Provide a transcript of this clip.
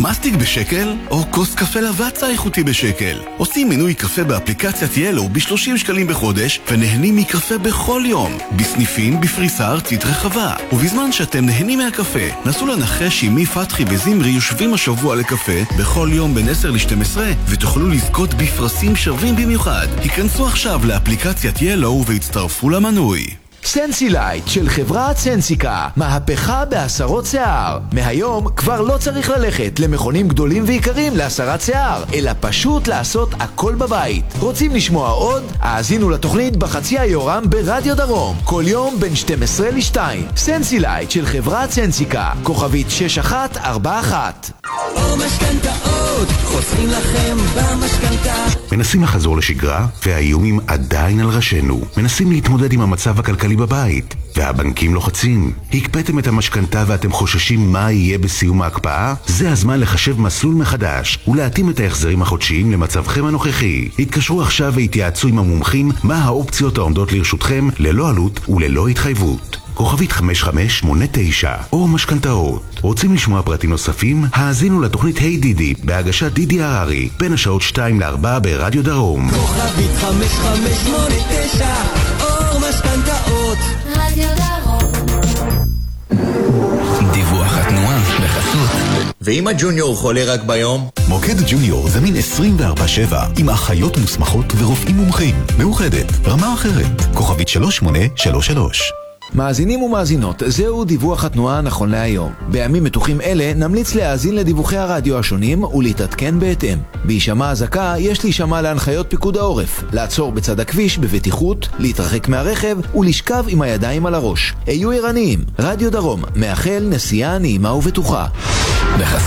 מסטיק בשקל? או כוס קפה לבצע איכותי בשקל? עושים מינוי קפה באפליקציית ילו ב-30 שקלים בחודש ונהנים מקפה בכל יום, בסניפים בפריסה ארצית רחבה. ובזמן שאתם נהנים מהקפה, נסו לנחש עם מי פתחי וזמרי יושבים השבוע לקפה בכל יום בין 10 ל-12 ותוכלו לזכות בפרסים שווים במיוחד. היכנסו עכשיו לאפליקציית ילו והצטרפו למנוי. סנסילייט של חברת סנסיקה, מהפכה בהסרות שיער. מהיום כבר לא צריך ללכת למכונים גדולים ויקרים להסרת שיער, אלא פשוט לעשות הכל בבית. רוצים לשמוע עוד? האזינו לתוכנית בחצי היורם ברדיו דרום, כל יום בין 12 ל-2. סנסילייט של חברת סנסיקה, כוכבית 6141. או משכנתאות, חוסכים לכם במשכנתה. מנסים לחזור לשגרה והאיומים עדיין על ראשנו. מנסים להתמודד עם המצב הכלכלי בבית והבנקים לוחצים. הקפאתם את המשכנתה ואתם חוששים מה יהיה בסיום ההקפאה? זה הזמן לחשב מסלול מחדש ולהתאים את ההחזרים החודשיים למצבכם הנוכחי. התקשרו עכשיו והתייעצו עם המומחים מה האופציות העומדות לרשותכם ללא עלות וללא התחייבות. כוכבית 5589 או משכנתאות. רוצים לשמוע פרטים נוספים? האזינו לתוכנית היי בהגשת דידי הררי בין השעות 2 ל-4 ברדיו דרום. כוכבית 5589 או משכנתאות. רדיו דרום. דיווח התנועה בחסות. ואם הג'וניור חולה רק ביום? מוקד ג'וניור זמין 24/7 עם אחיות מוסמכות ורופאים מומחים. מאוחדת, רמה אחרת. כוכבית 3833. מאזינים ומאזינות, זהו דיווח התנועה נכון להיום. בימים מתוחים אלה נמליץ להאזין לדיווחי הרדיו השונים ולהתעדכן בהתאם. בהישמע הזקה יש להישמע להנחיות פיקוד העורף, לעצור בצד הכביש בבטיחות, להתרחק מהרכב ולשכב עם הידיים על הראש. היו ערניים. רדיו דרום מאחל נסיעה נעימה ובטוחה. בחסות